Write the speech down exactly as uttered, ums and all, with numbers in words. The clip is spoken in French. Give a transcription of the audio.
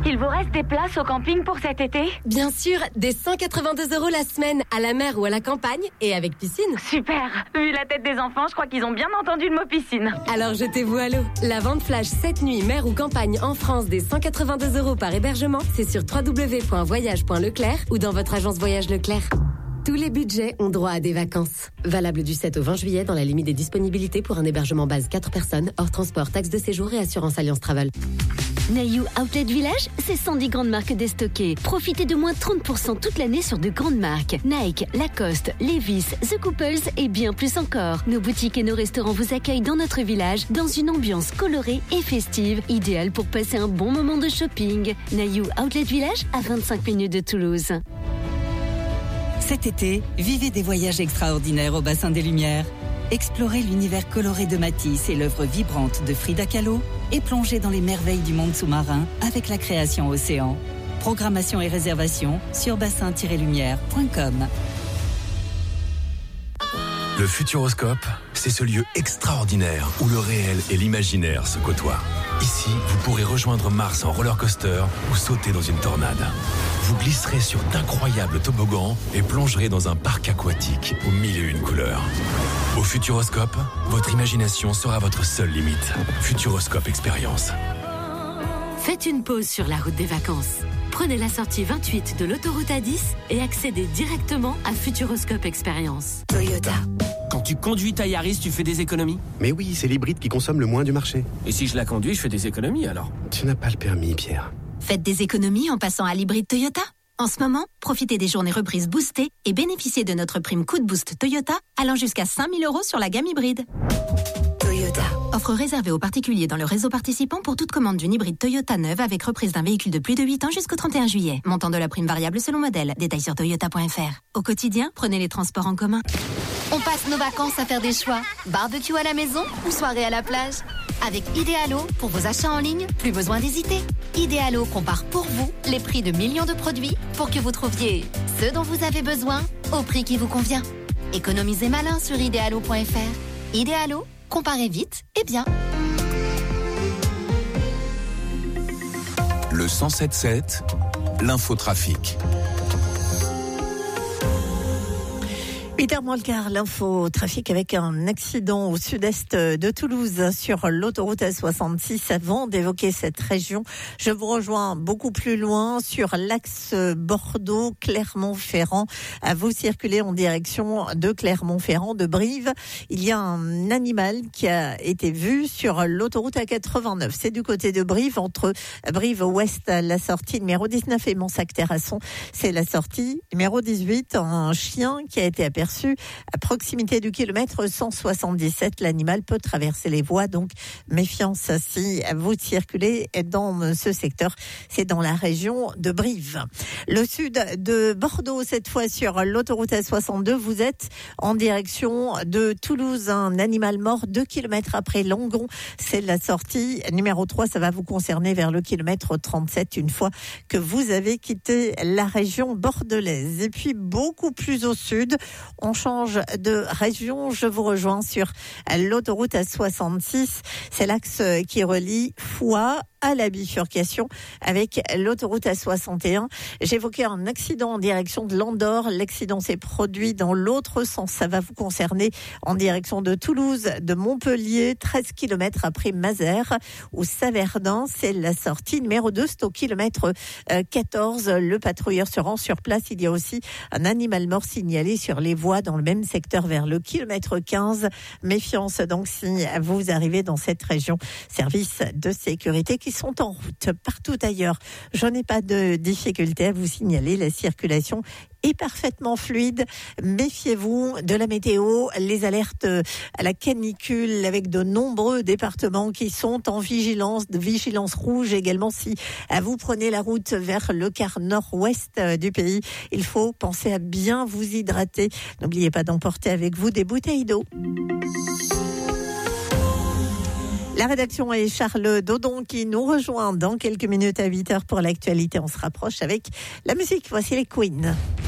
Il vous reste des places au camping pour cet été? Bien sûr, des cent quatre-vingt-deux euros la semaine, à la mer ou à la campagne, et avec piscine. Super. Vu la tête des enfants, je crois qu'ils ont bien entendu le mot piscine. Alors jetez-vous à l'eau. La vente flash cette nuit, mer ou campagne en France des cent quatre-vingt-deux euros par hébergement, c'est sur w w w point voyage point leclerc ou dans votre agence Voyage Leclerc. Tous les budgets ont droit à des vacances. Valable du sept au vingt juillet dans la limite des disponibilités pour un hébergement base quatre personnes, hors transport, taxe de séjour et assurance Alliance Travel. Naïou Outlet Village, c'est cent dix grandes marques déstockées. Profitez de moins trente pour cent toute l'année sur de grandes marques. Nike, Lacoste, Levi's, The Couples et bien plus encore. Nos boutiques et nos restaurants vous accueillent dans notre village dans une ambiance colorée et festive, idéale pour passer un bon moment de shopping. Naïou Outlet Village, à vingt-cinq minutes de Toulouse. Cet été, vivez des voyages extraordinaires au bassin des Lumières. Explorez l'univers coloré de Matisse et l'œuvre vibrante de Frida Kahlo et plongez dans les merveilles du monde sous-marin avec la création Océan. Programmation et réservation sur bassin tiret lumière point com. Le Futuroscope, c'est ce lieu extraordinaire où le réel et l'imaginaire se côtoient. Ici, vous pourrez rejoindre Mars en roller coaster ou sauter dans une tornade. Vous glisserez sur d'incroyables toboggans et plongerez dans un parc aquatique aux mille et une couleurs. Au Futuroscope, votre imagination sera votre seule limite. Futuroscope Expérience. Faites une pause sur la route des vacances. Prenez la sortie vingt-huit de l'autoroute A dix et accédez directement à Futuroscope Expérience. Toyota. Quand tu conduis ta Yaris, tu fais des économies? Mais oui, c'est l'hybride qui consomme le moins du marché. Et si je la conduis, je fais des économies alors? Tu n'as pas le permis, Pierre. Faites des économies en passant à l'hybride Toyota. En ce moment, profitez des journées reprises boostées et bénéficiez de notre prime coup de boost Toyota allant jusqu'à cinq mille euros sur la gamme hybride. Toyota. Offre réservée aux particuliers dans le réseau participant pour toute commande d'une hybride Toyota neuve avec reprise d'un véhicule de plus de huit ans jusqu'au trente et un juillet. Montant de la prime variable selon modèle. Détails sur toyota point f r. Au quotidien, prenez les transports en commun. On passe nos vacances à faire des choix. Barbecue à la maison ou soirée à la plage? Avec Idealo, pour vos achats en ligne, plus besoin d'hésiter. Idealo compare pour vous les prix de millions de produits pour que vous trouviez ce dont vous avez besoin au prix qui vous convient. Économisez malin sur idealo point f r. Idealo, comparez vite et bien. Le cent sept sept, l'infotrafic. huit heures moins le quart, l'info trafic avec un accident au sud-est de Toulouse sur l'autoroute A soixante-six. Avant d'évoquer cette région, je vous rejoins beaucoup plus loin sur l'axe Bordeaux-Clermont-Ferrand. Vous circulez en direction de Clermont-Ferrand, de Brive. Il y a un animal qui a été vu sur l'autoroute A quatre-vingt-neuf. C'est du côté de Brive, entre Brive-Ouest, la sortie numéro dix-neuf et Montsac-Terrasson. C'est la sortie numéro dix-huit. Un chien qui a été aperçu à proximité du kilomètre cent soixante-dix-sept. L'animal peut traverser les voies, donc méfiance si vous circulez dans ce secteur. C'est dans la région de Brive. Le sud de Bordeaux, cette fois sur l'autoroute A soixante-deux, vous êtes en direction de Toulouse. Un animal mort deux kilomètres après Langon. C'est la sortie numéro trois. Ça va vous concerner vers le kilomètre trente-sept une fois que vous avez quitté la région bordelaise. Et puis beaucoup plus au sud, on change de région. Je vous rejoins sur l'autoroute A soixante-six. C'est l'axe qui relie Foix à la bifurcation avec l'autoroute A soixante et un. J'évoquais un accident en direction de Landor. L'accident s'est produit dans l'autre sens. Ça va vous concerner en direction de Toulouse, de Montpellier, treize kilomètres après Mazères ou Saverdin. C'est la sortie numéro deux. C'est au kilomètre quatorze. Le patrouilleur se rend sur place. Il y a aussi un animal mort signalé sur les voies dans le même secteur vers le kilomètre quinze. Méfiance donc si vous arrivez dans cette région. Services de sécurité qui sont en route partout ailleurs. Je n'ai pas de difficulté à vous signaler. La circulation est parfaitement fluide. Méfiez-vous de la météo. Les alertes à la canicule avec de nombreux départements qui sont en vigilance, de vigilance rouge également. Si vous prenez la route vers le quart nord-ouest du pays, il faut penser à bien vous hydrater. N'oubliez pas d'emporter avec vous des bouteilles d'eau. La rédaction est Charles Dodon qui nous rejoint dans quelques minutes à huit heures pour l'actualité. On se rapproche avec la musique. Voici les Queens.